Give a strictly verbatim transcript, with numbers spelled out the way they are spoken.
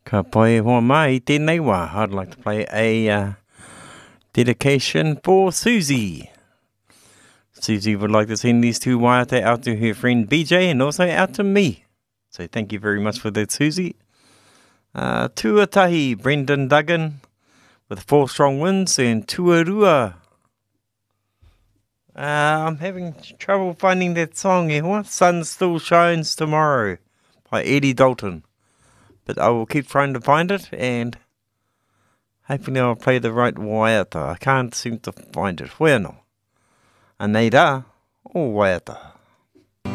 Ka pai hoa mai tēnei wā. I'd like to play a uh, dedication for Susie. Susie would like to send these two waiata out to her friend B J and also out to me. So thank you very much for that, Susie. Uh, Tuatahi, Brendan Duggan, with four strong wins, and Tuarua. Uh, I'm having trouble finding that song, eh? What? Sun Still Shines Tomorrow by Eddie Dalton. But I will keep trying to find it, and hopefully I'll play the right waiata. I can't seem to find it. Where no? Aneira o waiata.